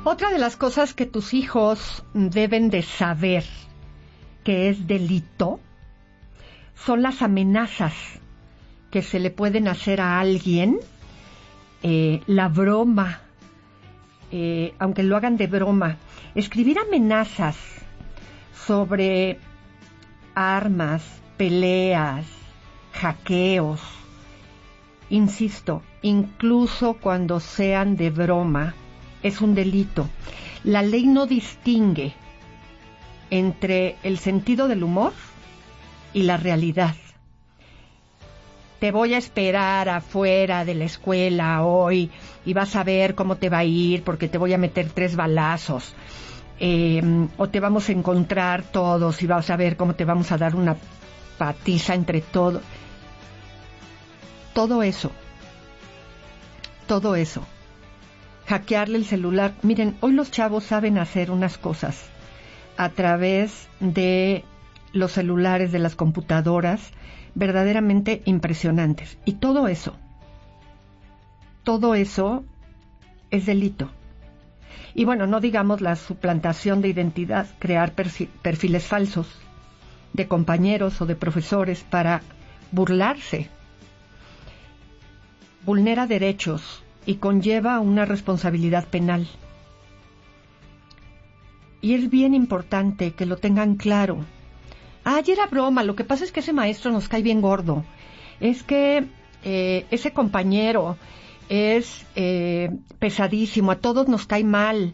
Otra de las cosas que tus hijos deben de saber que es delito son las amenazas que se le pueden hacer a alguien, la broma, aunque lo hagan de broma. Escribir amenazas sobre armas, peleas, hackeos, insisto, incluso cuando sean de broma, es un delito. La ley no distingue entre el sentido del humor y la realidad. Te voy a esperar afuera de la escuela hoy y vas a ver cómo te va a ir porque te voy a meter 3 balazos. O te vamos a encontrar todos y vas a ver cómo te vamos a dar una patiza entre todos. Todo eso. Hackearle el celular. Miren, hoy los chavos saben hacer unas cosas a través de los celulares, de las computadoras, verdaderamente impresionantes. Y todo eso es delito. Y bueno, no digamos la suplantación de identidad, crear perfiles falsos de compañeros o de profesores para burlarse. Vulnera derechos y conlleva una responsabilidad penal. Y es bien importante que lo tengan claro. Ayer era broma, lo que pasa es que ese maestro nos cae bien gordo. Es que ese compañero es pesadísimo, a todos nos cae mal.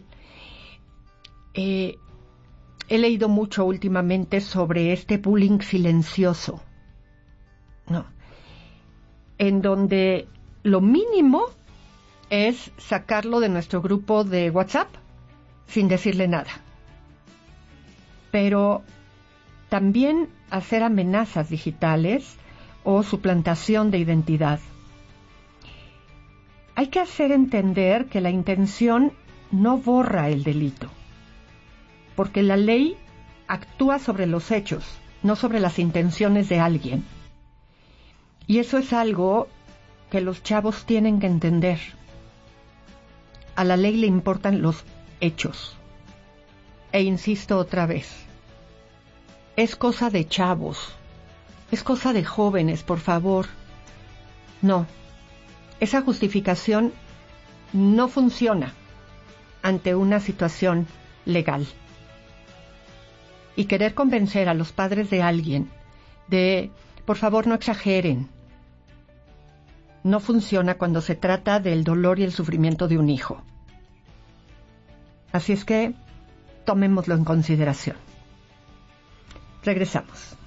He leído mucho últimamente sobre este bullying silencioso, ¿no? En donde lo mínimo es sacarlo de nuestro grupo de WhatsApp sin decirle nada. Pero también hacer amenazas digitales o suplantación de identidad. Hay que hacer entender que la intención no borra el delito, porque la ley actúa sobre los hechos, no sobre las intenciones de alguien. Y eso es algo que los chavos tienen que entender. A la ley le importan los hechos. E insisto otra vez, es cosa de chavos, es cosa de jóvenes, por favor. No, esa justificación no funciona ante una situación legal. Y querer convencer a los padres de alguien de, por favor, no exageren, no funciona cuando se trata del dolor y el sufrimiento de un hijo. Así es que tomémoslo en consideración. Regresamos.